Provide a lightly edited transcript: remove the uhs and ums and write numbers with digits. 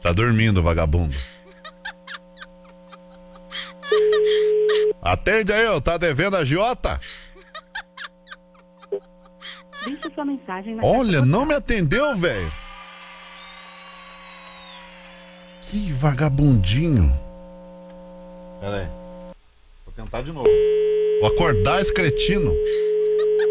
Tá dormindo, vagabundo. Atende aí, tá devendo a agiota? Deixe sua mensagem na Olha, caixa não me atendeu, velho. Que vagabundinho. Pera aí. Vou tentar de novo. Vou acordar esse cretino.